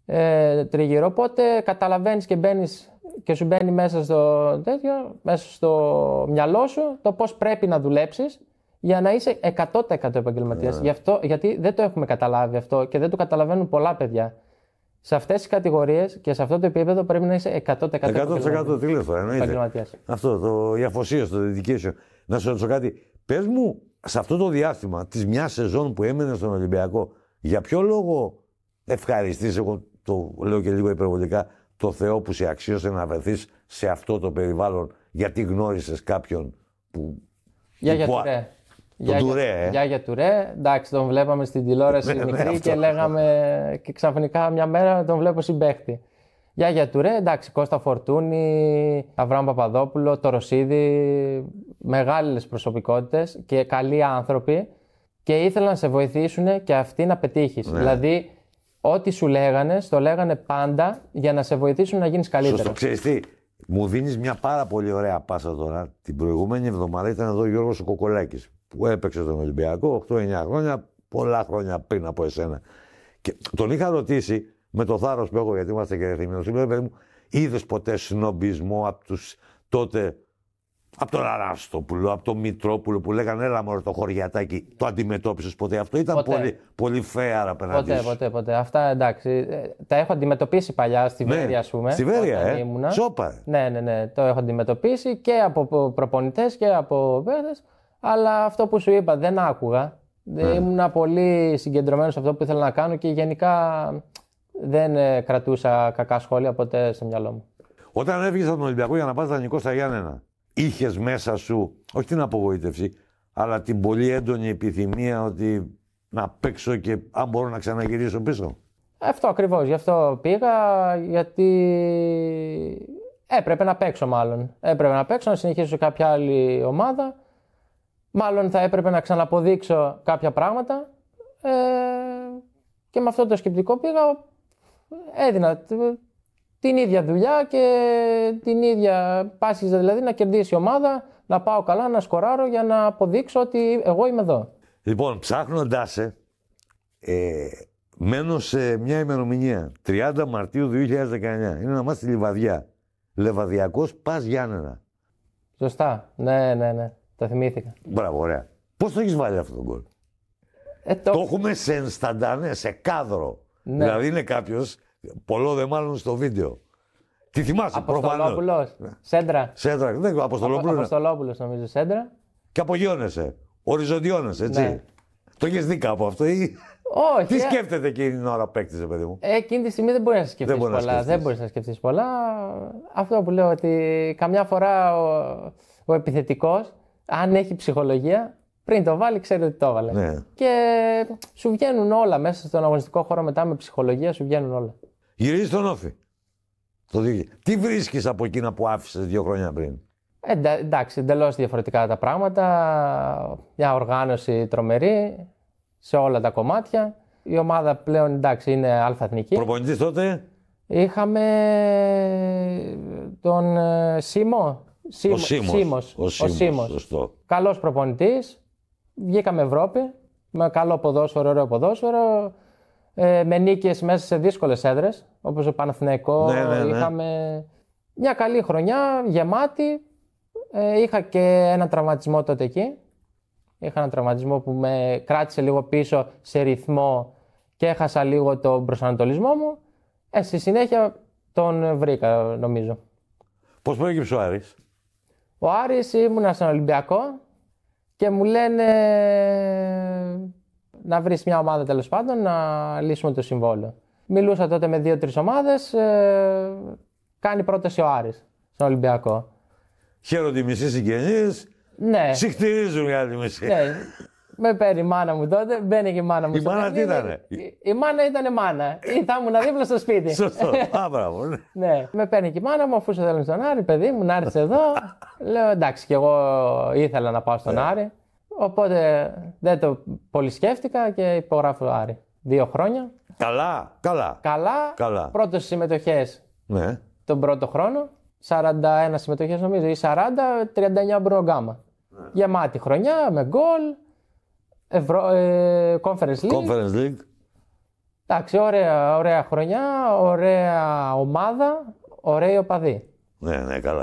τριγύρω. Οπότε καταλαβαίνεις και μπαίνεις και σου μπαίνει μέσα στο μυαλό σου το πώς πρέπει να δουλέψεις για να είσαι 100% επαγγελματίας. Γιατί δεν το έχουμε καταλάβει αυτό και δεν το καταλαβαίνουν πολλά παιδιά. Σε αυτές τις κατηγορίες και σε αυτό το επίπεδο πρέπει να είσαι 100% επαγγελματίας. 100% τι λέω τώρα, εννοείται. Αυτό, η αφοσίωση, το dedication. Να σου ρωτήσω κάτι. Πες μου, σε αυτό το διάστημα της μιας σεζόν που έμενε στον Ολυμπιακό, για ποιο λόγο ευχαριστείς, εγώ το λέω και λίγο υπερβολικά, το Θεό που σε αξίωσε να βρεθείς σε αυτό το περιβάλλον, γιατί γνώρισες κάποιον που... Για Τουρέ. Για Τουρέ, εντάξει, τον βλέπαμε στην τηλεόραση μικρή και λέγαμε και ξαφνικά μια μέρα τον βλέπω συμπαίχτη. Για Τουρέ, εντάξει, Κώστα Φορτούνη, Αβραάμ Παπαδόπουλο, το Ρωσίδη, μεγάλες προσωπικότητες και καλοί άνθρωποι και ήθελαν να σε βοηθήσουν και αυτοί να πετύχεις. Δηλαδή, ό,τι σου λέγανε, το λέγανε πάντα για να σε βοηθήσουν να γίνεις καλύτερος. Σωστό, ξέρεις τι, μου δίνεις μια πάρα πολύ ωραία πάσα τώρα. Την προηγούμενη εβδομάδα ήταν εδώ ο Γιώργος ο Κοκολάκης, που έπαιξε στον Ολυμπιακό 8-9 χρόνια, πολλά χρόνια πριν από εσένα. Και τον είχα ρωτήσει με το θάρρος που έχω, γιατί είμαστε και ρεθυμμένοι, του λέω, παιδί μου, είδες ποτέ σνομπισμό από τους τότε, από τον Αράστοπουλο, από τον Μητρόπουλο που λέγανε έλα μωρέ το χωριατάκι, το αντιμετώπισες ποτέ? Αυτό ήταν πολύ fair απέναντί σου. Ποτέ. Αυτά εντάξει, τα έχω αντιμετωπίσει παλιά στη Βέρεια, ας πούμε. Στη Βέρεια, Σόπα. Ναι, το έχω αντιμετωπίσει και από προπονητές και από παίκτες, αλλά αυτό που σου είπα δεν άκουγα. Ήμουν πολύ συγκεντρωμένος σε αυτό που ήθελα να κάνω και γενικά δεν κρατούσα κακά σχόλια ποτέ στο μυαλό μου. Όταν έφυγες από τον Ολυμπιακό για να πας δανεικό στα Γιάννενα, είχες μέσα σου, όχι την απογοήτευση, αλλά την πολύ έντονη επιθυμία ότι να παίξω και αν μπορώ να ξαναγυρίσω πίσω? Αυτό ακριβώς, γι' αυτό πήγα, γιατί έπρεπε να παίξω μάλλον. Έπρεπε να παίξω, να συνεχίσω σε κάποια άλλη ομάδα. Μάλλον θα έπρεπε να ξαναποδείξω κάποια πράγματα και με αυτό το σκεπτικό πήγα, έδινα την ίδια δουλειά και την ίδια πάση, δηλαδή να κερδίσει η ομάδα, να πάω καλά, να σκοράρω για να αποδείξω ότι εγώ είμαι εδώ. Λοιπόν, ψάχνοντάς μένω σε μια ημερομηνία, 30 Μαρτίου 2019, είναι να είμαστε στη Λιβαδιά. Λεβαδιακός Πας Γιάννενα. Σωστά, ναι. Το θυμήθηκα. Μπράβο, ωραία. Πώς το έχεις βάλει αυτό το γκολ? Το έχουμε σε ενσταντανέ, σε κάδρο. Ναι. Δηλαδή είναι κάποιος, πολλό δε μάλλον στο βίντεο. Τι θυμάσαι? Αποστολόπουλος, Σέντρα. Δεν, Αποστολόπουλος νομίζω, Σέντρα. Και απογειώνεσαι, οριζοντιώνεσαι, έτσι. Ναι. Το έχεις δει κάπου αυτό ή... Όχι. Τι σκέφτεται εκείνη την ώρα που παίκτησε, παιδί μου? Εκείνη τη στιγμή δεν μπορεί να σκεφτείς πολλά. Δεν μπορείς να σκεφτείς πολλά. Αυτό που λέω, ότι καμιά φορά ο επιθετικός, αν έχει ψυχολογία, πριν το βάλει, ξέρει ότι το έβαλε. Ναι. Και σου βγαίνουν όλα μέσα στον αγωνιστικό χώρο μετά με ψυχολογία, σου βγαίνουν όλα. Γυρίζεις στον Όφη. Τι βρίσκεις από εκείνα που άφησες 2 χρόνια πριν? Εντάξει, εντελώς διαφορετικά τα πράγματα. Μια οργάνωση τρομερή σε όλα τα κομμάτια. Η ομάδα πλέον, εντάξει, είναι αλφα-εθνική. Προπονητής τότε? Είχαμε τον Σίμο. Ο Σίμος. Καλός προπονητής. Βγήκαμε Ευρώπη με καλό ποδόσφαιρο, ωραίο ποδόσφαιρο. Με νίκες μέσα σε δύσκολες έδρες, όπως ο Παναθηναϊκό. Ναι. Είχαμε μια καλή χρονιά, γεμάτη. Είχα και ένα τραυματισμό τότε εκεί. Είχα ένα τραυματισμό που με κράτησε λίγο πίσω σε ρυθμό και έχασα λίγο τον προσανατολισμό μου. Στη συνέχεια τον βρήκα, νομίζω. Πώς προέκυψε ο Άρης? Ο Άρης, ήμουνα στον Ολυμπιακό και μου λένε να βρεις μια ομάδα, τέλος πάντων, να λύσουμε το συμβόλαιο. Μιλούσα τότε με 2-3 ομάδες, κάνει πρόταση ο Άρης στον Ολυμπιακό. Χαίρονται οι μισοί συγγενείς, ναι. Συχτηρίζουν οι άλλοι μισοί. Ναι. Με παίρνει η μάνα μου τότε, μπαίνει και η μάνα μου. Η μάνα τι ήτανε? Η μάνα ήταν μάνα. Θα ήμουν δίπλα στο σπίτι. Σωστό. Μπράβο. Ναι. Με παίρνει και η μάνα μου, αφού σε θέλουν στον Άρη, παιδί μου, να έρθει εδώ. Λέω εντάξει, και εγώ ήθελα να πάω στον Άρη. Οπότε δεν το πολύ σκέφτηκα και υπογράφω Άρη. 2 χρόνια. Καλά. Πρώτες συμμετοχές τον πρώτο χρόνο. 41 συμμετοχές νομίζω ή 40, 39 Μπρογκάμα. Γεμάτη χρονιά με γκολ. Conference League. Εντάξει, ωραία χρονιά, ωραία ομάδα, ωραίοι οπαδοί. Ναι, καλά.